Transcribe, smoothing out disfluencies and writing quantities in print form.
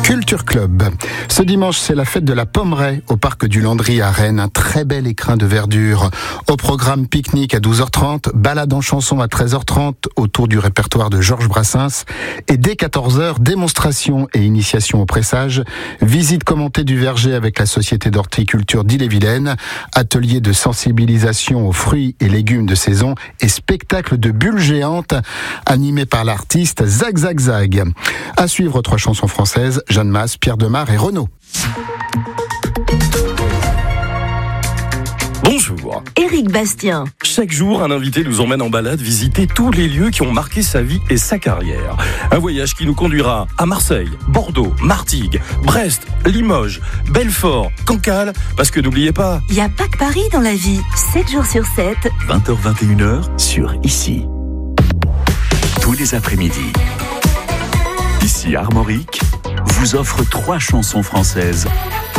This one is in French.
Culture Club. Ce dimanche, c'est la fête de la Pommeraye au parc du Landry à Rennes. Un très bel écrin de verdure. Au programme pique-nique à 12h30, balade en chanson à 13h30 autour du répertoire de Georges Brassens. Et dès 14h, démonstration et initiation au pressage. Visite commentée du verger avec la Société d'horticulture d'Ille-et-Vilaine. Atelier de sensibilisation aux fruits et légumes de saison et spectacle de bulles géantes animé par l'artiste Zag Zag Zag. À suivre 3 chansons françaises, Jeanne Masse, Pierre Demar et Renaud. Bonjour. Éric Bastien. Chaque jour, un invité nous emmène en balade visiter tous les lieux qui ont marqué sa vie et sa carrière. Un voyage qui nous conduira à Marseille, Bordeaux, Martigues, Brest, Limoges, Belfort, Cancale, parce que n'oubliez pas... Il n'y a pas que Paris dans la vie. 7 jours sur 7. 20h-21h sur Ici. Tous les après-midi. Ici Armorique vous offre 3 chansons françaises